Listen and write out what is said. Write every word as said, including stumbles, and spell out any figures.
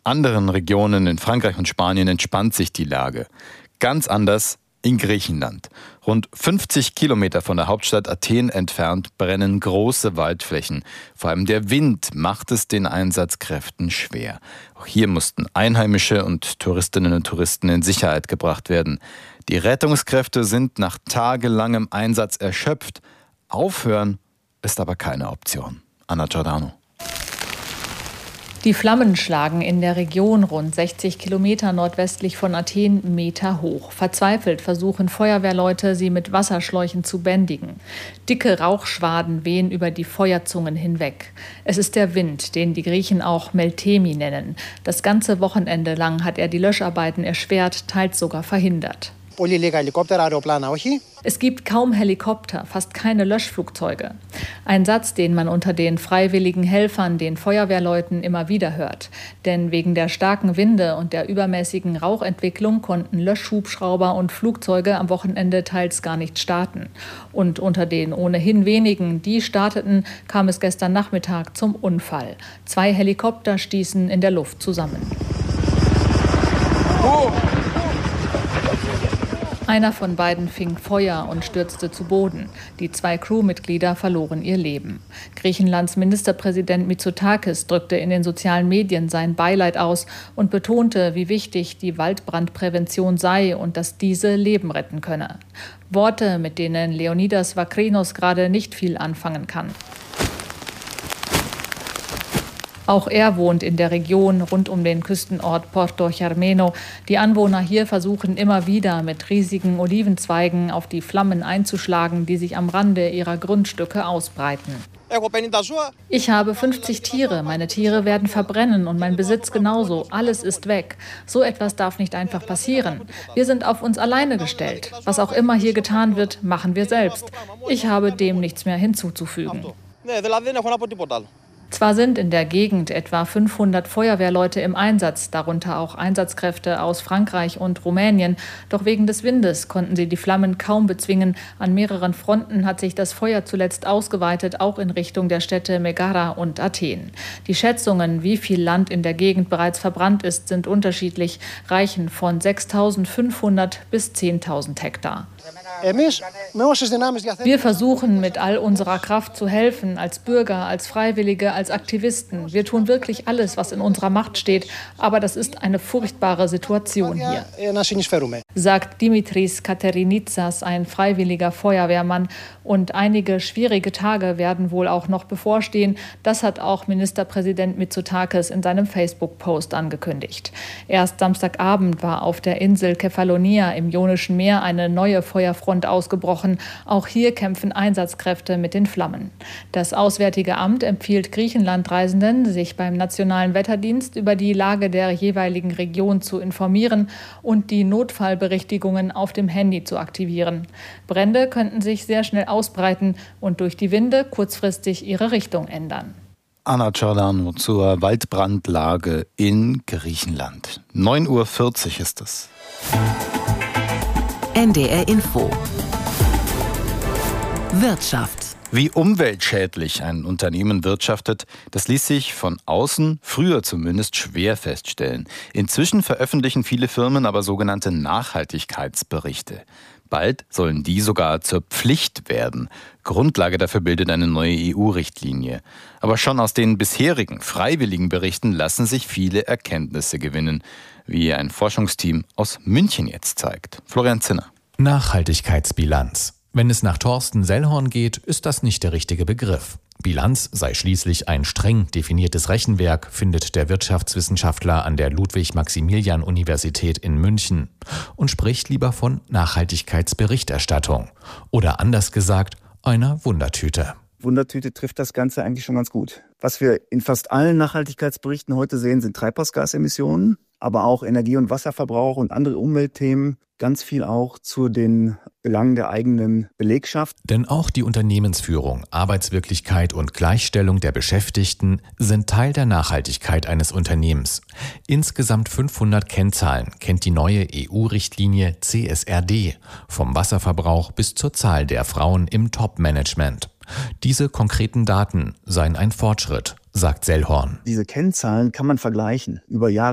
anderen Regionen in Frankreich und Spanien entspannt sich die Lage. Ganz anders in Griechenland. Rund fünfzig Kilometer von der Hauptstadt Athen entfernt brennen große Waldflächen. Vor allem der Wind macht es den Einsatzkräften schwer. Auch hier mussten Einheimische und Touristinnen und Touristen in Sicherheit gebracht werden. Die Rettungskräfte sind nach tagelangem Einsatz erschöpft. Aufhören ist aber keine Option. Anna Giordano. Die Flammen schlagen in der Region rund sechzig Kilometer nordwestlich von Athen Meter hoch. Verzweifelt versuchen Feuerwehrleute, sie mit Wasserschläuchen zu bändigen. Dicke Rauchschwaden wehen über die Feuerzungen hinweg. Es ist der Wind, den die Griechen auch Meltemi nennen. Das ganze Wochenende lang hat er die Löscharbeiten erschwert, teils sogar verhindert. Es gibt kaum Helikopter, fast keine Löschflugzeuge. Ein Satz, den man unter den freiwilligen Helfern, den Feuerwehrleuten immer wieder hört. Denn wegen der starken Winde und der übermäßigen Rauchentwicklung konnten Löschhubschrauber und Flugzeuge am Wochenende teils gar nicht starten. Und unter den ohnehin wenigen, die starteten, kam es gestern Nachmittag zum Unfall. Zwei Helikopter stießen in der Luft zusammen. Oh. Einer von beiden fing Feuer und stürzte zu Boden. Die zwei Crewmitglieder verloren ihr Leben. Griechenlands Ministerpräsident Mitsotakis drückte in den sozialen Medien sein Beileid aus und betonte, wie wichtig die Waldbrandprävention sei und dass diese Leben retten könne. Worte, mit denen Leonidas Vakrinos gerade nicht viel anfangen kann. Auch er wohnt in der Region rund um den Küstenort Porto Germeno. Die Anwohner hier versuchen immer wieder mit riesigen Olivenzweigen auf die Flammen einzuschlagen, die sich am Rande ihrer Grundstücke ausbreiten. Ich habe fünfzig Tiere, meine Tiere werden verbrennen und mein Besitz genauso. Alles ist weg. So etwas darf nicht einfach passieren. Wir sind auf uns alleine gestellt. Was auch immer hier getan wird, machen wir selbst. Ich habe dem nichts mehr hinzuzufügen. Zwar sind in der Gegend etwa fünfhundert Feuerwehrleute im Einsatz, darunter auch Einsatzkräfte aus Frankreich und Rumänien. Doch wegen des Windes konnten sie die Flammen kaum bezwingen. An mehreren Fronten hat sich das Feuer zuletzt ausgeweitet, auch in Richtung der Städte Megara und Athen. Die Schätzungen, wie viel Land in der Gegend bereits verbrannt ist, sind unterschiedlich, reichen von sechstausendfünfhundert bis zehntausend Hektar. Wir versuchen mit all unserer Kraft zu helfen, als Bürger, als Freiwillige, als Aktivisten. Wir tun wirklich alles, was in unserer Macht steht, aber das ist eine furchtbare Situation hier, sagt Dimitris Katerinitsas, ein freiwilliger Feuerwehrmann. Und einige schwierige Tage werden wohl auch noch bevorstehen. Das hat auch Ministerpräsident Mitsotakis in seinem Facebook-Post angekündigt. Erst Samstagabend war auf der Insel Kefalonia im Ionischen Meer eine neue Feuerfront ausgebrochen. Auch hier kämpfen Einsatzkräfte mit den Flammen. Das Auswärtige Amt empfiehlt Griechenlandreisenden, sich beim Nationalen Wetterdienst über die Lage der jeweiligen Region zu informieren und die Notfallberichtigungen auf dem Handy zu aktivieren. Brände könnten sich sehr schnell ausbreiten und durch die Winde kurzfristig ihre Richtung ändern. Anna Giordano zur Waldbrandlage in Griechenland. neun Uhr vierzig ist es. N D R Info. Wirtschaft. Wie umweltschädlich ein Unternehmen wirtschaftet, das ließ sich von außen, früher zumindest, schwer feststellen. Inzwischen veröffentlichen viele Firmen aber sogenannte Nachhaltigkeitsberichte. Bald sollen die sogar zur Pflicht werden. Grundlage dafür bildet eine neue E U-Richtlinie. Aber schon aus den bisherigen freiwilligen Berichten lassen sich viele Erkenntnisse gewinnen, wie ein Forschungsteam aus München jetzt zeigt. Florian Zinner. Nachhaltigkeitsbilanz. Wenn es nach Thorsten Sellhorn geht, ist das nicht der richtige Begriff. Bilanz sei schließlich ein streng definiertes Rechenwerk, findet der Wirtschaftswissenschaftler an der Ludwig-Maximilian-Universität in München und spricht lieber von Nachhaltigkeitsberichterstattung oder anders gesagt, einer Wundertüte. Wundertüte trifft das Ganze eigentlich schon ganz gut. Was wir in fast allen Nachhaltigkeitsberichten heute sehen, sind Treibhausgasemissionen, aber auch Energie- und Wasserverbrauch und andere Umweltthemen. Ganz viel auch zu den Belangen der eigenen Belegschaft. Denn auch die Unternehmensführung, Arbeitswirklichkeit und Gleichstellung der Beschäftigten sind Teil der Nachhaltigkeit eines Unternehmens. Insgesamt fünfhundert Kennzahlen kennt die neue E U-Richtlinie C S R D, vom Wasserverbrauch bis zur Zahl der Frauen im Top-Management. Diese konkreten Daten seien ein Fortschritt, sagt Sellhorn. Diese Kennzahlen kann man vergleichen über Jahre